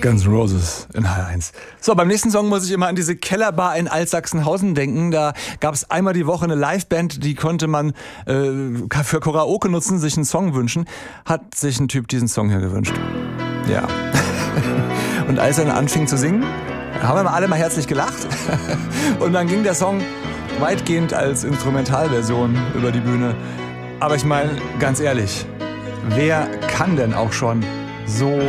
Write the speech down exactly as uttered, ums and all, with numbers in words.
Guns N' Roses in H eins. So, beim nächsten Song muss ich immer an diese Kellerbar in Altsachsenhausen denken. Da gab es einmal die Woche eine Liveband, die konnte man äh, für Karaoke nutzen, sich einen Song wünschen. Hat sich ein Typ diesen Song hier gewünscht. Ja. Und als er dann anfing zu singen, haben wir alle mal herzlich gelacht. Und dann ging der Song weitgehend als Instrumentalversion über die Bühne. Aber ich meine, ganz ehrlich, wer kann denn auch schon so